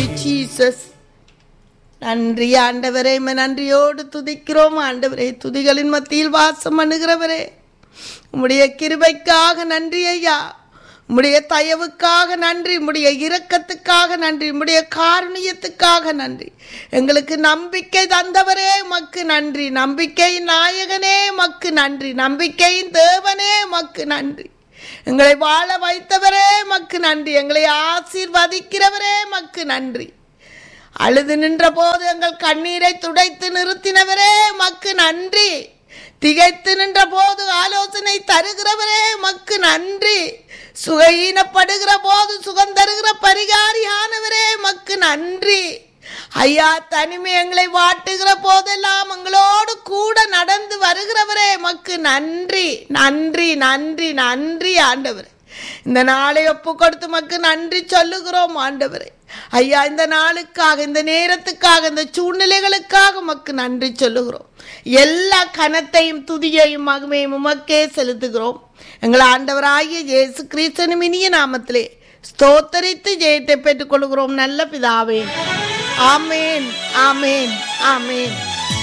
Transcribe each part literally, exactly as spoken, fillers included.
நன்றி ஜீசஸ். நன்றி ஆண்டவரே, நன்றியோடு துதிக்கிறோம் ஆண்டவரே. துதிகளின் மத்தியில் வாசம் பண்ணுகிறவரே, உம்முடைய கிருபைக்காக நன்றி ஐயா. உம்முடைய தயவுக்காக நன்றி, உம்முடைய இரக்கத்துக்காக நன்றி, உம்முடைய காருண்யத்துக்காக நன்றி. எங்களுக்கு நம்பிக்கை தந்தவரே மக்கு நன்றி. நம்பிக்கை நாயகனே மக்கு நன்றி. நம்பிக்கையின் தேவனே மக்கு நன்றி. எங்களை வாழ வைத்தவரே மக்கு நன்றி. எங்களை ஆசீர்வதிக்கிறவரே மக்கு நன்றி. அழுது நின்ற போது எங்கள் கண்ணீரை துடைத்து நிறுத்தினவரே மக்கு நன்றி. திகைத்து நின்ற போது ஆலோசனை தருகிறவரே மக்கு நன்றி. சுகஈனப்படுகிற போது சுகம் தருகிற பரிகாரியானவரே மக்கு நன்றி. ஐயா, தனிமை எங்களை வாட்டுகிற போதெல்லாம் எங்களோடு கூட நடந்து வருகிறவரே மக்கு நன்றி. நன்றி நன்றி நன்றி ஆண்டவரே. இந்த நாளை ஒப்பு கொடுத்து மக்கு நன்றி சொல்லுகிறோம் ஆண்டவரே. ஐயா, இந்த நாளுக்காக, இந்த நேரத்துக்காக, இந்த சூழ்நிலைகளுக்காக மக்கு நன்றி சொல்லுகிறோம். எல்லா கனத்தையும் துதியையும் மகிமையும் உமக்கே செலுத்துகிறோம். எங்கள் ஆண்டவராகிய இயேசு கிறிஸ்துவின் இனிய நாமத்திலே ஸ்தோத்தரித்து ஜெயத்தை பெற்றுக் கொள்கிறோம் நல்ல பிதாவே. ஆமேன், ஆமேன், ஆமேன்.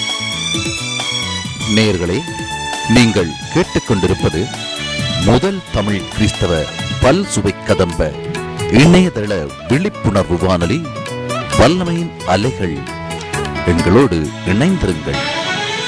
நேயர்களே, நீங்கள் கேட்டுக்கொண்டிருப்பது முதல் தமிழ் கிறிஸ்தவ பல் சுவை கதம்ப இணையதள விழிப்புணர்வு வானொலி வல்லமையின் அலைகள். எங்களோடு இணைந்திருங்கள்.